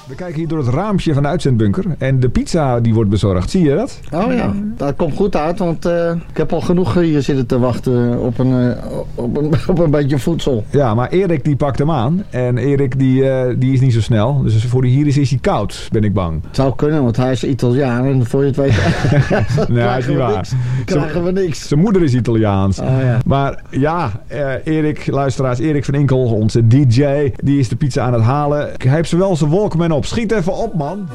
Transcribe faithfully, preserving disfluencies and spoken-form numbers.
We kijken hier door het raampje van de uitzendbunker. En de pizza die wordt bezorgd. Zie je dat? Oh ja, dat komt goed uit. Want uh, ik heb al genoeg hier zitten te wachten op een, uh, op een, op een beetje voedsel. Ja, maar Erik die pakt hem aan. En Erik die, uh, die is niet zo snel. Dus voor die hier is, is hij koud, ben ik bang. Het zou kunnen, want hij is Italiaan. En voor je het weet... nee, dat is niet waar. Niks, krijgen we niks. Zijn moeder is Italiaans. Oh, ja. Maar ja, uh, Erik, luisteraars, Erik van Inkel, onze D J, die is de pizza aan het halen. Hij heeft zowel zijn Walkman op. Schiet even op, man.